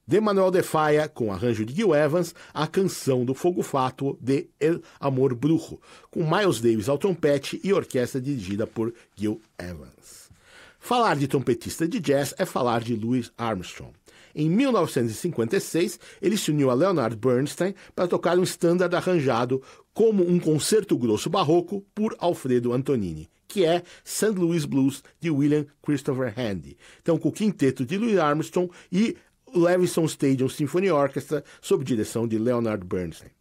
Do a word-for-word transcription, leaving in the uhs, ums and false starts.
de Manuel de Falla, com arranjo de Gil Evans, a canção do Fogo Fatuo de El Amor Brujo, com Miles Davis ao trompete e orquestra dirigida por Gil Evans. Falar de trompetista de jazz é falar de Louis Armstrong. Em mil novecentos e cinquenta e seis, ele se uniu a Leonard Bernstein para tocar um standard arranjado como um concerto grosso barroco por Alfredo Antonini, que é Saint Louis Blues de William Christopher Handy. Então, com o quinteto de Louis Armstrong e o Leavesden Stadium Symphony Orchestra, sob direção de Leonard Bernstein.